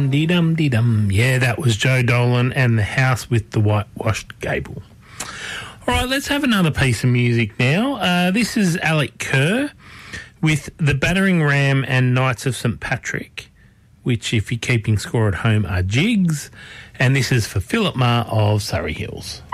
Dee-dum-dee-dum. Yeah, that was Joe Dolan and the House with the Whitewashed Gable. All right, let's have another piece of music now. This is Alec Kerr with The Battering Ram and Knights of St Patrick, which, if you're keeping score at home, are Jigs. And this is for Philip Marr of Surrey Hills.